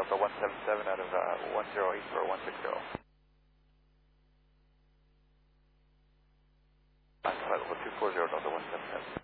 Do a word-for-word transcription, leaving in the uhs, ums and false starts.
Delta one seven seven out of uh, one zero eight for one six zero. Flight level two four zero Delta one seven seven.